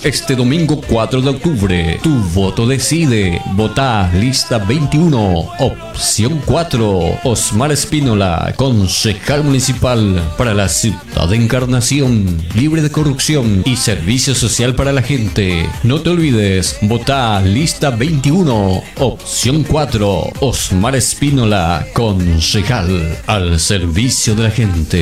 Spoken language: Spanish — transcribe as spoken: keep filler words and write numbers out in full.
Este domingo cuatro de octubre, tu voto decide. Vota lista veintiuno, opción cuatro. Osmar Espínola, concejal municipal para la ciudad de Encarnación, libre de corrupción y servicio social para la gente. No te olvides, vota lista veintiuno, opción cuatro. Osmar Espínola, concejal al servicio de la gente.